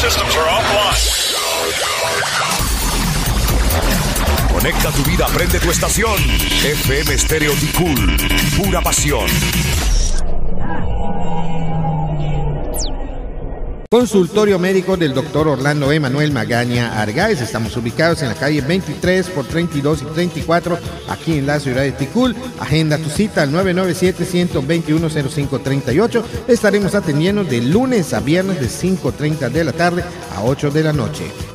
systems are offline. Conecta tu vida, prende tu estación. FM Stereo Ticul, pura pasión. Consultorio médico del doctor Orlando Emanuel Magaña Argáez. Estamos ubicados en la calle 23 por 32 y 34, aquí en la ciudad de Ticul. Agenda tu cita al 997-121-0538. Estaremos atendiendo de lunes a viernes de 5:30 de la tarde a 8 de la noche.